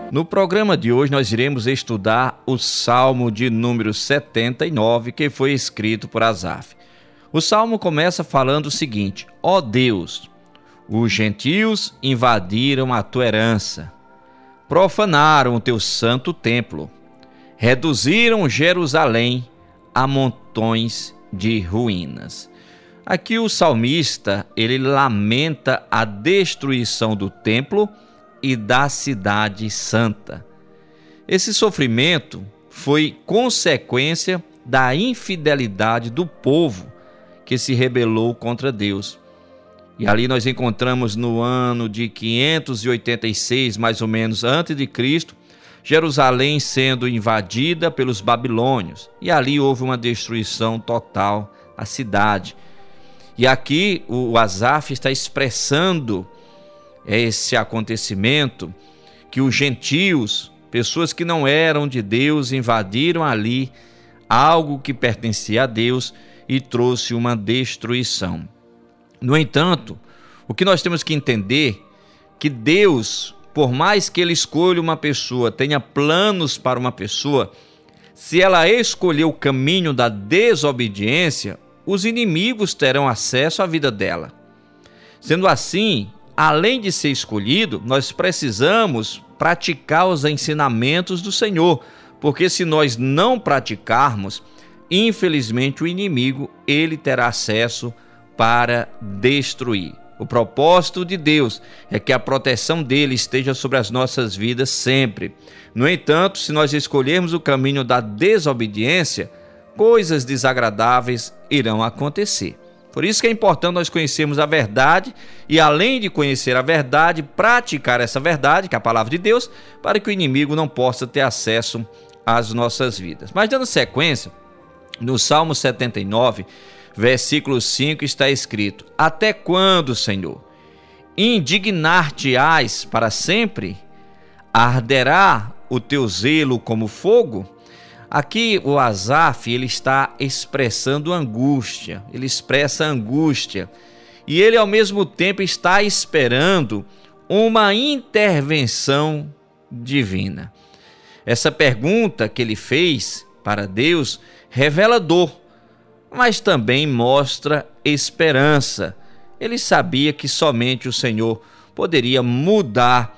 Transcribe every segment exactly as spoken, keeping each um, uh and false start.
No programa de hoje nós iremos estudar o Salmo de número setenta e nove, que foi escrito por Asaf. O Salmo começa falando o seguinte: ó Deus, os gentios invadiram a tua herança, profanaram o teu santo templo, reduziram Jerusalém a montões de ruínas. Aqui o salmista, ele lamenta a destruição do templo e da cidade santa. Esse sofrimento foi consequência da infidelidade do povo que se rebelou contra Deus. E ali nós encontramos no ano de quinhentos e oitenta e seis, mais ou menos, antes de Cristo, Jerusalém sendo invadida pelos babilônios. E ali houve uma destruição total à cidade. E aqui o Asaf está expressando esse acontecimento, que os gentios, pessoas que não eram de Deus, invadiram ali algo que pertencia a Deus e trouxe uma destruição. No entanto, o que nós temos que entender, que Deus, por mais que Ele escolha uma pessoa, tenha planos para uma pessoa, se ela escolher o caminho da desobediência, os inimigos terão acesso à vida dela. Sendo assim, além de ser escolhido, nós precisamos praticar os ensinamentos do Senhor, porque se nós não praticarmos, infelizmente o inimigo, ele terá acesso para destruir. O propósito de Deus é que a proteção dele esteja sobre as nossas vidas sempre. No entanto, se nós escolhermos o caminho da desobediência, coisas desagradáveis irão acontecer. Por isso que é importante nós conhecermos a verdade e, além de conhecer a verdade, praticar essa verdade, que é a palavra de Deus, para que o inimigo não possa ter acesso às nossas vidas. Mas dando sequência, no Salmo setenta e nove, versículo cinco, está escrito: até quando, Senhor, indignar-te-ás para sempre? Arderá o teu zelo como fogo? Aqui o Asaf, ele está expressando angústia, ele expressa angústia, e ele ao mesmo tempo está esperando uma intervenção divina. Essa pergunta que ele fez para Deus revela dor, mas também mostra esperança. Ele sabia que somente o Senhor poderia mudar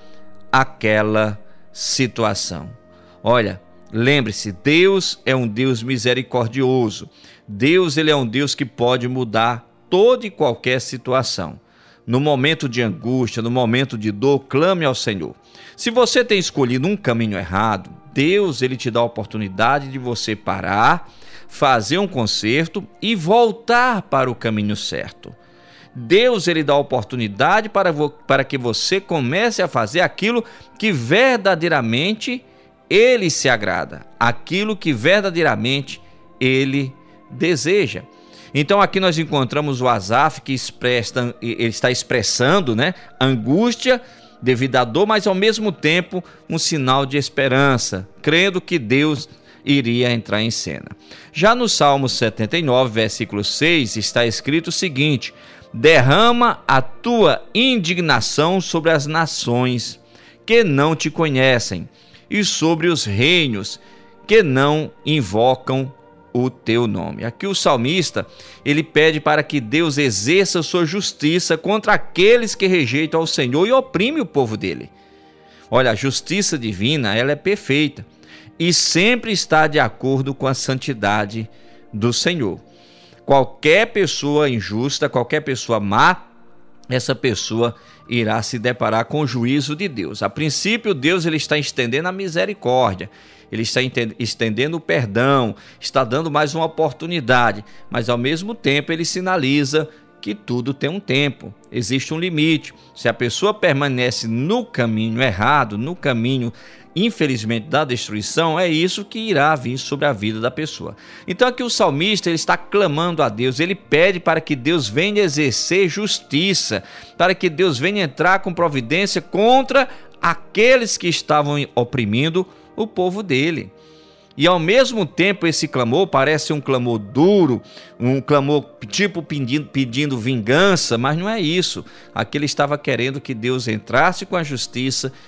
aquela situação. Olha, lembre-se, Deus é um Deus misericordioso. Deus, ele é um Deus que pode mudar toda e qualquer situação. No momento de angústia, no momento de dor, clame ao Senhor. Se você tem escolhido um caminho errado, Deus, ele te dá a oportunidade de você parar, fazer um conserto e voltar para o caminho certo. Deus, ele dá a oportunidade para, para que você comece a fazer aquilo que verdadeiramente Ele se agrada, aquilo que verdadeiramente Ele deseja. Então aqui nós encontramos o Asaf, que expressa, ele está expressando, né, angústia devido à dor, mas ao mesmo tempo um sinal de esperança, crendo que Deus iria entrar em cena. Já no Salmo setenta e nove, versículo seis, está escrito o seguinte: derrama a tua indignação sobre as nações que não te conhecem, e sobre os reinos que não invocam o teu nome. Aqui o salmista, ele pede para que Deus exerça sua justiça contra aqueles que rejeitam ao Senhor e oprimem o povo dele. Olha, a justiça divina, ela é perfeita e sempre está de acordo com a santidade do Senhor. Qualquer pessoa injusta, qualquer pessoa má, essa pessoa irá se deparar com o juízo de Deus. A princípio, Deus, ele está estendendo a misericórdia, ele está estendendo o perdão, está dando mais uma oportunidade, mas ao mesmo tempo ele sinaliza que tudo tem um tempo, existe um limite. Se a pessoa permanece no caminho errado, no caminho, infelizmente, da destruição, é isso que irá vir sobre a vida da pessoa. Então aqui o salmista, ele está clamando a Deus, ele pede para que Deus venha exercer justiça, para que Deus venha entrar com providência contra aqueles que estavam oprimindo o povo dele. E ao mesmo tempo esse clamor parece um clamor duro, um clamor tipo pedindo, pedindo vingança, mas não é isso. Aqui ele estava querendo que Deus entrasse com a justiça